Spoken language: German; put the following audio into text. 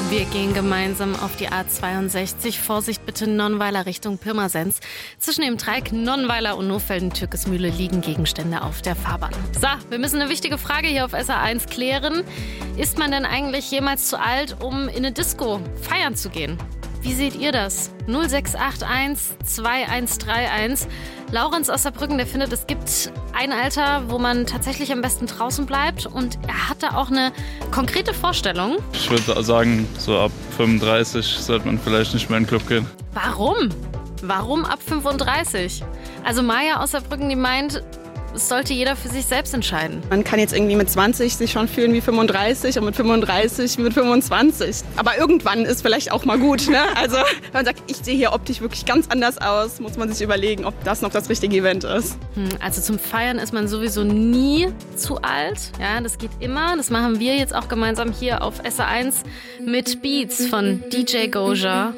Wir gehen gemeinsam auf die A62. Vorsicht bitte, Nonnweiler Richtung Pirmasens. Zwischen dem Dreieck Nonnweiler und Nohfelden-Türkesmühle liegen Gegenstände auf der Fahrbahn. So, wir müssen eine wichtige Frage hier auf SR1 klären. Ist man denn eigentlich jemals zu alt, um in eine Disco feiern zu gehen? Wie seht ihr das? 0681 2131. Laurenz aus Saarbrücken, der findet, es gibt ein Alter, wo man tatsächlich am besten draußen bleibt. Und er hat da auch eine konkrete Vorstellung. Ich würde sagen, so ab 35 sollte man vielleicht nicht mehr in den Club gehen. Warum? Warum ab 35? Also Maja aus Saarbrücken, die meint, es sollte jeder für sich selbst entscheiden. Man kann jetzt irgendwie mit 20 sich schon fühlen wie 35 und mit 35 wie mit 25. Aber irgendwann ist vielleicht auch mal gut, ne? Also wenn man sagt, ich sehe hier optisch wirklich ganz anders aus, muss man sich überlegen, ob das noch das richtige Event ist. Also zum Feiern ist man sowieso nie zu alt. Ja, das geht immer. Das machen wir jetzt auch gemeinsam hier auf SR1 mit Beats von DJ Goja.